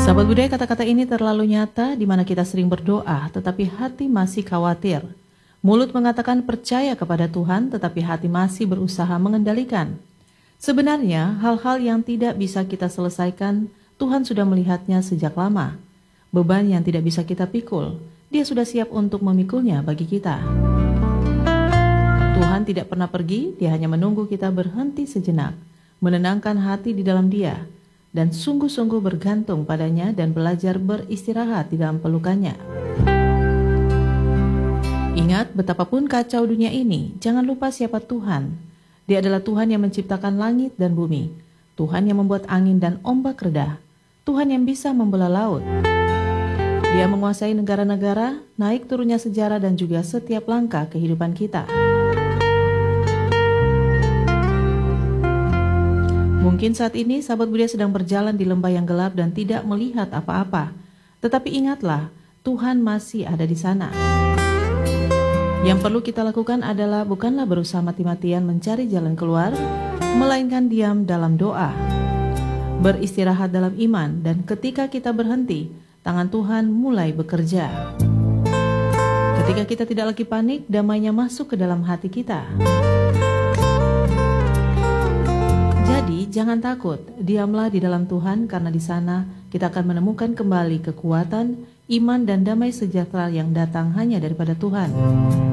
Sahabat budaya, kata-kata ini terlalu nyata di mana kita sering berdoa tetapi hati masih khawatir. Mulut mengatakan percaya kepada Tuhan tetapi hati masih berusaha mengendalikan. Sebenarnya hal-hal yang tidak bisa kita selesaikan, Tuhan sudah melihatnya sejak lama. Beban yang tidak bisa kita pikul, Dia sudah siap untuk memikulnya bagi kita. Tuhan tidak pernah pergi, Dia hanya menunggu kita berhenti sejenak, menenangkan hati di dalam Dia, dan sungguh-sungguh bergantung padanya dan belajar beristirahat di dalam pelukannya. Ingat, betapapun kacau dunia ini, jangan lupa siapa Tuhan. Dia adalah Tuhan yang menciptakan langit dan bumi, Tuhan yang membuat angin dan ombak reda, Tuhan yang bisa membelah laut. Dia menguasai negara-negara, naik turunnya sejarah dan juga setiap langkah kehidupan kita. Mungkin saat ini sahabat budaya sedang berjalan di lembah yang gelap dan tidak melihat apa-apa. Tetapi ingatlah, Tuhan masih ada di sana. Yang perlu kita lakukan adalah bukanlah berusaha mati-matian mencari jalan keluar, melainkan diam dalam doa, beristirahat dalam iman, dan ketika kita berhenti, tangan Tuhan mulai bekerja. Ketika kita tidak lagi panik, damainya masuk ke dalam hati kita. Jadi, jangan takut, diamlah di dalam Tuhan karena di sana kita akan menemukan kembali kekuatan, iman dan damai sejahtera yang datang hanya daripada Tuhan.